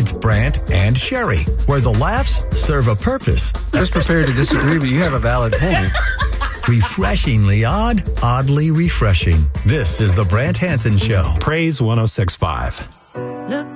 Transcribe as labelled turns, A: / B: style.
A: It's Brant and Sherry, where the laughs serve a purpose.
B: I was prepared to disagree, but you have a valid point.
A: Refreshingly odd, oddly refreshing. This is the Brant Hansen Show.
C: Praise 106.5.
D: Look